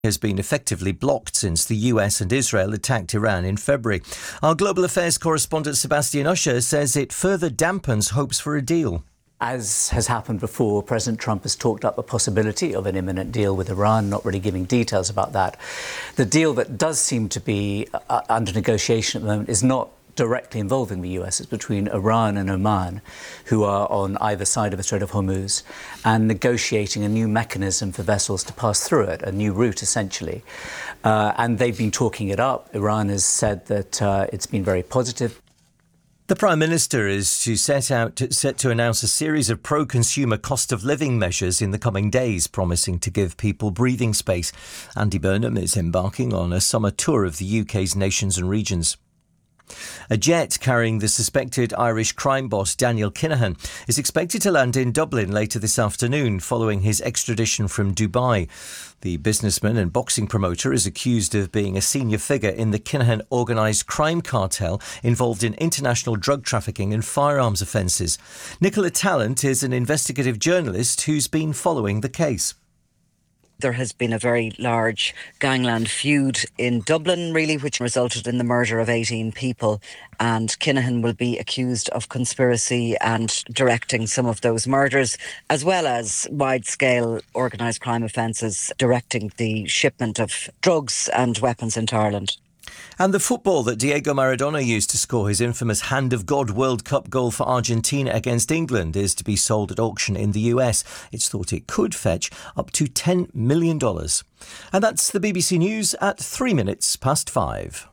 has been effectively blocked since the US and Israel attacked Iran in February. Our global affairs correspondent Sebastian Usher says it further dampens hopes for a deal. As has happened before, President Trump has talked up a possibility of an imminent deal with Iran, not really giving details about that. The deal that does seem to be under negotiation at the moment is not directly involving the US. It's between Iran and Oman, who are on either side of the Strait of Hormuz, and negotiating a new mechanism for vessels to pass through it, a new route essentially. And they've been talking it up. Iran has said that it's been very positive. The Prime Minister is set to announce a series of pro-consumer cost of living measures in the coming days, promising to give people breathing space. Andy Burnham is embarking on a summer tour of the UK's nations and regions. A jet carrying the suspected Irish crime boss Daniel Kinahan is expected to land in Dublin later this afternoon following his extradition from Dubai. The businessman and boxing promoter is accused of being a senior figure in the Kinahan organised crime cartel involved in international drug trafficking and firearms offences. Nicola Tallant is an investigative journalist who's been following the case. There has been a very large gangland feud in Dublin, really, which resulted in the murder of 18 people. And Kinahan will be accused of conspiracy and directing some of those murders, as well as wide-scale organised crime offences, directing the shipment of drugs and weapons into Ireland. And the football that Diego Maradona used to score his infamous Hand of God World Cup goal for Argentina against England is to be sold at auction in the US. It's thought it could fetch up to $10 million. And that's the BBC News at 5:03.